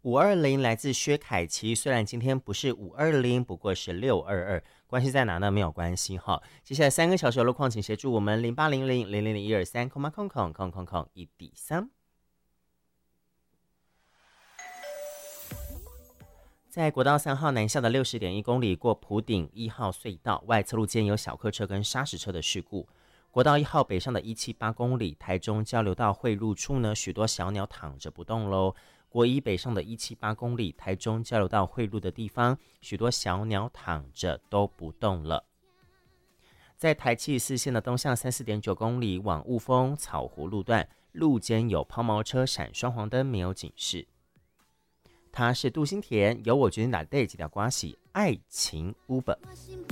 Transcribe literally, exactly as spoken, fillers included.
五二零来自薛凯琪，虽然今天不是五二零，不过是六二二，关系在哪呢？没有关系哈。接下来三个小时的路况，请协助我们零八零零零零零一二三空八空空空空空一底三。在国道三号南下的六十点一公里过埔顶一号隧道外侧路间有小客车跟砂石车的事故。国道一号北上的一七八公里台中交流道汇入处呢，许多小鸟躺着不动喽。国一北上的一七八公里台中交流道汇入的地方，许多小鸟躺着都不动了。在台七四线的东向三四点九公里往雾峰草湖路段，路间有抛锚车闪双黄灯，没有警示。他是杜新田，由我决定打对几条瓜喜爱情 Uber。